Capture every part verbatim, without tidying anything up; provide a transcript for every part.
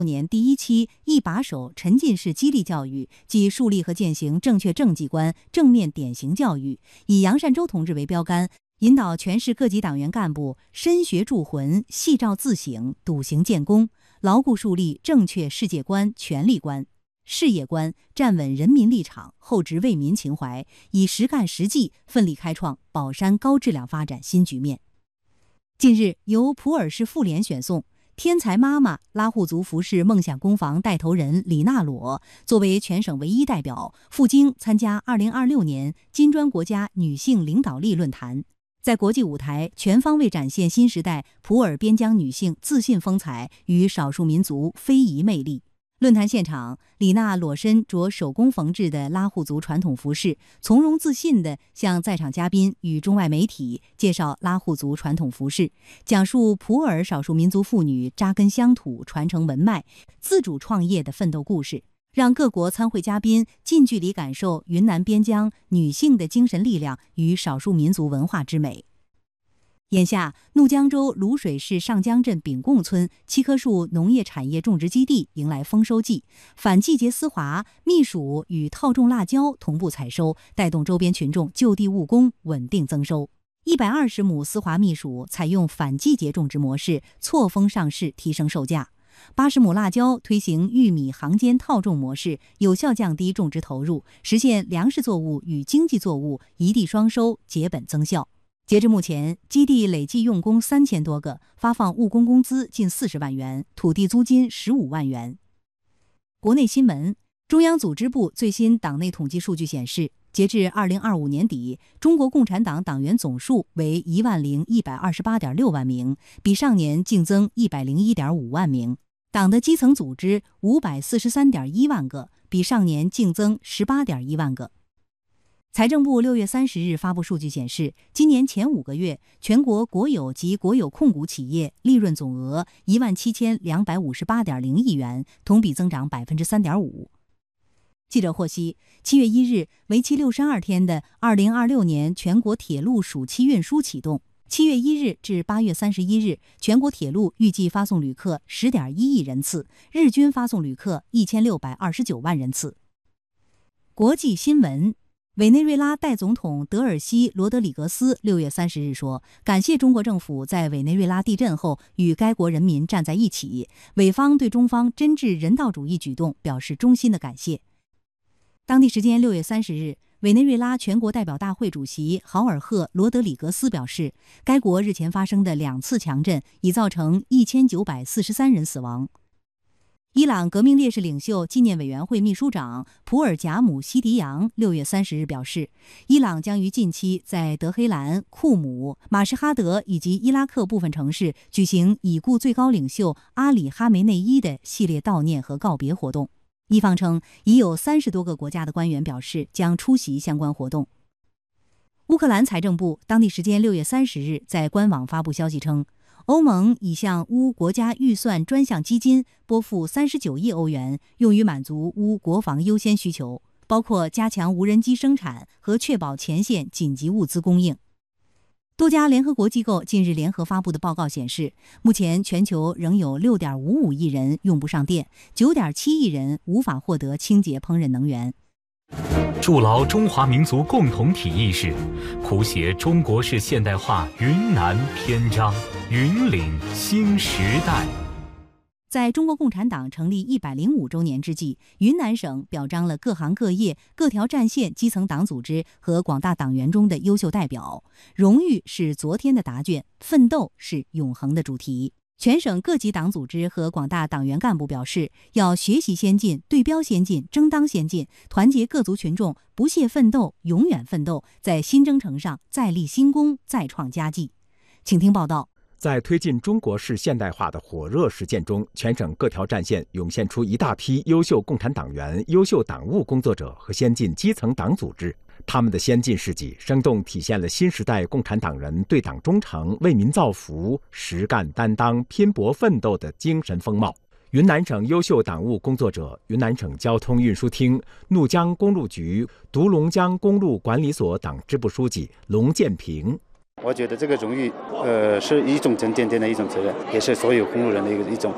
年第一期一把手沉浸式激励教育即树立和践行正确政绩观、正面典型教育，以杨善洲同志为标杆，引导全市各级党员干部深学铸魂、细照自省、笃行建功，牢固树立正确世界观、权力观、事业观，站稳人民立场，厚植为民情怀，以实干实际奋力开创宝山高质量发展新局面。近日，由普洱市妇联选送天才妈妈拉祜族服饰梦想工坊带头人李娜裸作为全省唯一代表赴京参加二零二六年金砖国家女性领导力论坛，在国际舞台全方位展现新时代普洱边疆女性自信风采与少数民族非遗魅力。论坛现场，李娜裸身着手工缝制的拉祜族传统服饰，从容自信地向在场嘉宾与中外媒体介绍拉祜族传统服饰，讲述普洱少数民族妇女扎根乡土、传承文脉、自主创业的奋斗故事，让各国参会嘉宾近距离感受云南边疆女性的精神力量与少数民族文化之美。眼下，怒江州卤水市上江镇丙贡村七棵树农业产业种植基地迎来丰收季，反季节丝滑、蜜薯与套种辣椒同步采收，带动周边群众就地务工，稳定增收。一百二十亩丝滑蜜薯采用反季节种植模式，错峰上市，提升售价。八十亩辣椒推行玉米行间套种模式，有效降低种植投入，实现粮食作物与经济作物一地双收，结本增效。截至目前，基地累计用工三千多个，发放务工工资近四十万元，土地租金十五万元。国内新闻，中央组织部最新党内统计数据显示，截至二零二五年底，中国共产党党员总数为一万零一百二十八点六万名，比上年净增一百零一点五万名。党的基层组织五百四十三点一万个，比上年净增十八点一万个。财政部六月三十日发布数据显示，今年前五个月，全国国有及国有控股企业利润总额一万七千两百五十八点零亿元，同比增长百分之三点五。记者获悉，七月一日，为期六十二天的二零二六年全国铁路暑期运输启动。七月一日至八月三十一日，全国铁路预计发送旅客十点一亿人次，日均发送旅客一千六百二十九万人次。国际新闻。委内瑞拉代总统德尔西·罗德里格斯六月三十日说，感谢中国政府在委内瑞拉地震后与该国人民站在一起，委方对中方真挚人道主义举动表示衷心的感谢。当地时间六月三十日，委内瑞拉全国代表大会主席豪尔赫·罗德里格斯表示，该国日前发生的两次强震已造成一千九百四十三人死亡。伊朗革命烈士领袖纪念委员会秘书长普尔贾姆希迪扬六月三十日表示，伊朗将于近期在德黑兰、库姆、马什哈德以及伊拉克部分城市举行已故最高领袖阿里哈梅内伊的系列悼念和告别活动。伊方称，已有三十多个国家的官员表示将出席相关活动。乌克兰财政部当地时间六月三十日在官网发布消息称，欧盟已向乌国家预算专项基金拨付三十九亿欧元，用于满足乌国防优先需求，包括加强无人机生产和确保前线紧急物资供应。多家联合国机构近日联合发布的报告显示，目前全球仍有 六点五五亿人用不上电， 九点七亿人无法获得清洁烹饪能源。 筑牢中华民族共同体意识，谱写中国式现代化云南篇章，云岭新时代。 在中国共产党成立一百零五周年之际，云南省表彰了各行各业、各条战线基层党组织和广大党员中的优秀代表。荣誉是昨天的答卷，奋斗是永恒的主题。全省各级党组织和广大党员干部表示，要学习先进、对标先进、争当先进，团结各族群众，不懈奋斗，永远奋斗，在新征程上再立新功，再创佳绩。请听报道。 在推进中国式现代化的火热实践中，全省各条战线涌现出一大批优秀共产党员、优秀党务工作者和先进基层党组织。他们的先进事迹，生动体现了新时代共产党人对党忠诚、为民造福、实干担当、拼搏奋斗的精神风貌。云南省优秀党务工作者，云南省交通运输厅怒江公路局独龙江公路管理所党支部书记龙建平。 我觉得这个荣誉，呃，是一种沉甸甸的一种责任，也是所有公路人的一个一种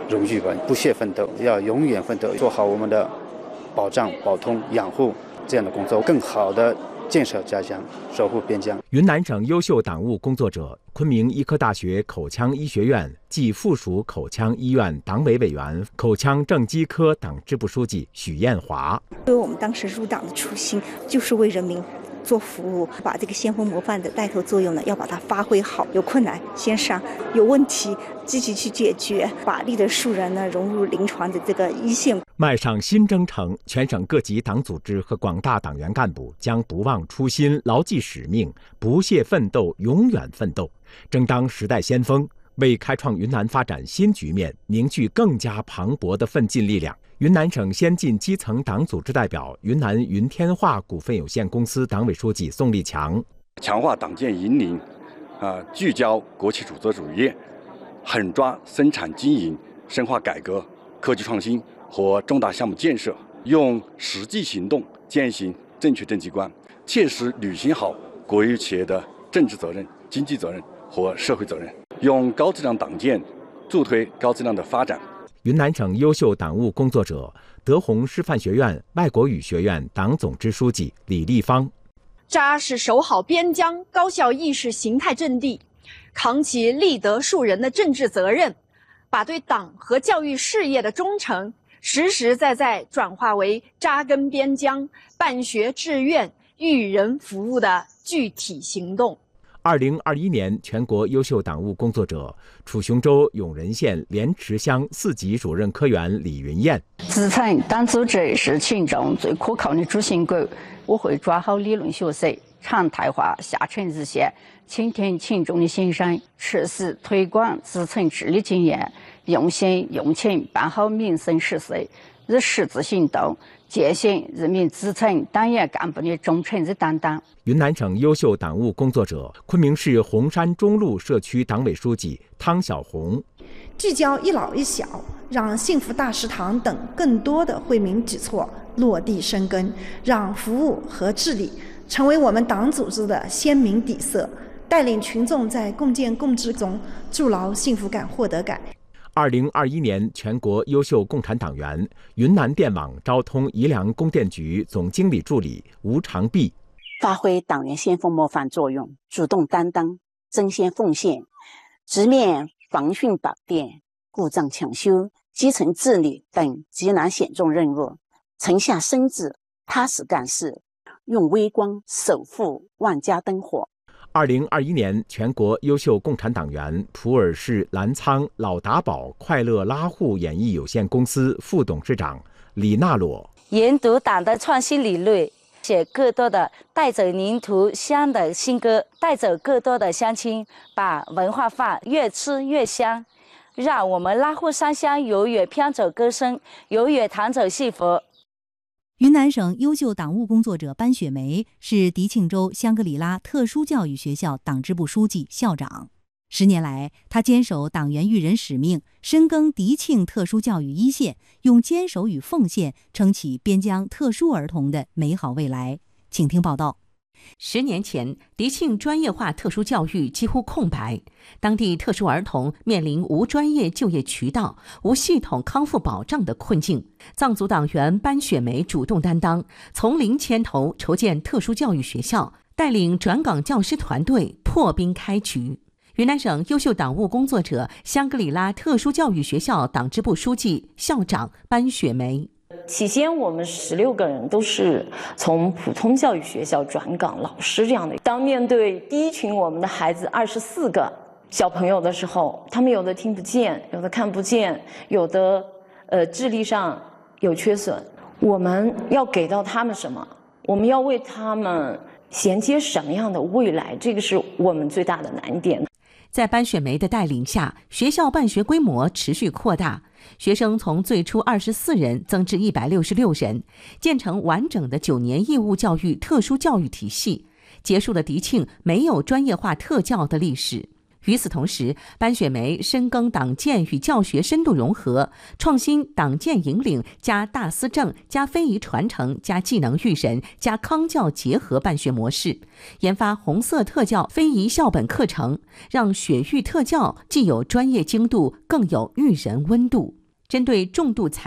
荣誉吧，不懈奋斗，要永远奋斗，做好我们的保障、保通、养护这样的工作，更好的建设家乡，守护边疆。 云南省优秀党务工作者、昆明医科大学口腔医学院暨附属口腔医院党委委员、口腔正畸科党支部书记许艳华。 因为我们当时入党的初心就是为人民做服务，把这个先锋模范的带头作用呢，要把它发挥好。有困难先上，有问题积极去解决，把立德树人呢融入临床的这个一线。 迈上新征程，全省各级党组织和广大党员干部将不忘初心，牢记使命，不懈奋斗，永远奋斗，争当时代先锋，为开创云南发展新局面凝聚更加磅礴的奋进力量。云南省先进基层党组织代表、云南云天化股份有限公司党委书记宋立强， 强化党建引领，啊、呃，聚焦国企主责主业，狠抓生产经营，深化改革、科技创新和重大项目建设，用实际行动践行正确政绩观，切实履行好国有企业的政治责任、经济责任和社会责任，用高质量党建助推高质量的发展。 云南省优秀党务工作者、德宏师范学院外国语学院党总支书记李立芳。 扎实守好边疆高校意识形态阵地，扛起立德树人的政治责任，把对党和教育事业的忠诚实实在在转化为扎根边疆、办学志愿、育人服务的具体行动。 二零二一年全国优秀党务工作者，楚雄州永仁县莲池乡四级主任科员李云燕。 自称党组织是群众最可靠的主心骨，我会抓好理论学习，常态化下沉日线，倾听群众的心声，切实推广基层治理经验，用心用情办好民生实事，以实质行动践行人民基层党员干部的忠诚之担当。 云南省优秀党务工作者、昆明市红山中路社区党委书记汤小红。 聚焦一老一小，让幸福大食堂等更多的惠民举措落地生根，让服务和治理成为我们党组织的鲜明底色，带领群众在共建共治中筑牢幸福感、获得感。 二零二一年全国优秀共产党员，云南电网昭通宜良供电局总经理助理吴长碧。 发挥党员先锋模范作用，主动担当、争先奉献，直面防汛保电、故障抢修、基层治理等极难险重任务，沉下身子，踏实干事，用微光守护万家灯火。 二零二一年全国优秀共产党员，普洱市澜沧老达宝快乐拉户演艺有限公司副董事长李娜罗。 研读党的创新理论，写更多的带走泥土香的新歌，带走更多的乡亲，把文化饭越吃越香，让我们拉户山乡永远飘走歌声，永远弹走幸福。 云南省优秀党务工作者班雪梅是迪庆州香格里拉特殊教育学校党支部书记、校长。十年来，他坚守党员育人使命，深耕迪庆特殊教育一线，用坚守与奉献撑起边疆特殊儿童的美好未来。请听报道。 十年前，迪庆专业化特殊教育几乎空白，当地特殊儿童面临无专业就业渠道、无系统康复保障的困境。藏族党员班雪梅主动担当，从零牵头筹建特殊教育学校，带领转岗教师团队破冰开局。云南省优秀党务工作者香格里拉特殊教育学校党支部书记、校长班雪梅。 起先我们十六个人都是从普通教育学校转岗老师这样的，当面对第一群我们的孩子二十四个小朋友的时候，他们有的听不见，有的看不见，有的呃智力上有缺损，我们要给到他们什么？我们要为他们衔接什么样的未来？这个是我们最大的难点。 在班雪梅的带领下，学校办学规模持续扩大，学生从最初二十四人增至一百六十六人，建成完整的九年义务教育特殊教育体系，结束了迪庆没有专业化特教的历史。与此同时，班雪梅深耕党建与教学深度融合，创新党建引领加大思政加非遗传承加技能育人加康教结合办学模式，研发红色特教非遗校本课程，让学育特教既有专业精度，更有育人温度。 针对重度残